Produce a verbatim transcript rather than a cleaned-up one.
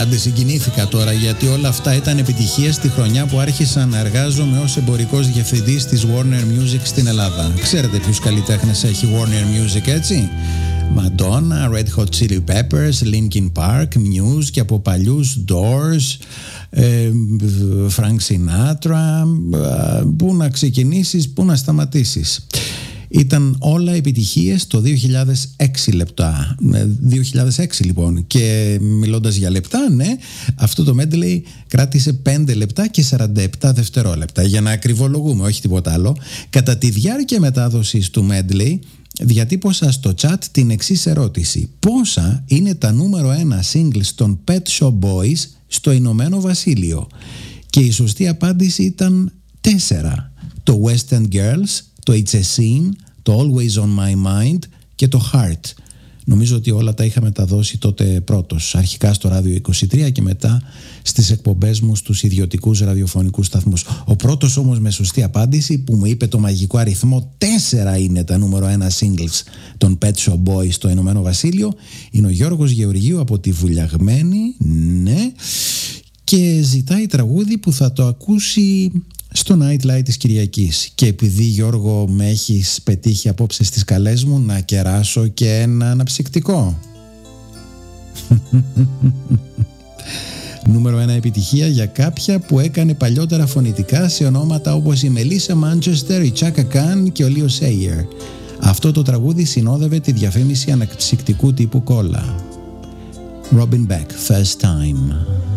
Άντε, συγκινήθηκα τώρα, γιατί όλα αυτά ήταν επιτυχίες τη χρονιά που άρχισα να εργάζομαι ως εμπορικός διευθυντής της Warner Music στην Ελλάδα. Ξέρετε ποιους καλλιτέχνες έχει Warner Music, έτσι? Madonna, Red Hot Chili Peppers, Linkin Park, Muse και από παλιούς Doors, ε, Frank Sinatra. Πού να ξεκινήσεις, πού να σταματήσεις. Ήταν όλα επιτυχίες το δύο χιλιάδες έξι λεπτά. δύο χιλιάδες έξι λοιπόν. Και μιλώντας για λεπτά, ναι, αυτό το medley κράτησε πέντε λεπτά και σαράντα επτά δευτερόλεπτα. Για να ακριβολογούμε, όχι τίποτα άλλο. Κατά τη διάρκεια μετάδοσης του medley διατύπωσα στο chat την εξής ερώτηση: πόσα είναι τα νούμερο ένα singles των Pet Shop Boys στο Ηνωμένο Βασίλειο? Και η σωστή απάντηση ήταν τέσσερα. Το West End Girls, το It's a Scene, το Always on My Mind και το Heart. Νομίζω ότι όλα τα είχα μεταδώσει τότε πρώτος, αρχικά στο Ράδιο είκοσι τρία και μετά στις εκπομπές μου στους ιδιωτικούς ραδιοφωνικούς σταθμούς. Ο πρώτος όμως με σωστή απάντηση που μου είπε το μαγικό αριθμό τέσσερα είναι τα νούμερο ένα singles των Pet Shop Boys στο Ηνωμένο Βασίλειο είναι ο Γιώργος Γεωργίου από τη Βουλιαγμένη, ναι, και ζητάει τραγούδι που θα το ακούσει στο Nightlight της Κυριακής. Και επειδή, Γιώργο, με έχεις πετύχει απόψε στις καλές μου, να κεράσω και ένα αναψυκτικό. Νούμερο ένα επιτυχία για κάποια που έκανε παλιότερα φωνητικά σε ονόματα όπως η Μελίσσα Μάντσεστερ, η Τσάκα Καν και ο Λίο Σέιερ. Αυτό το τραγούδι συνόδευε τη διαφήμιση αναψυκτικού τύπου κόλλα. Robin Beck, First Time.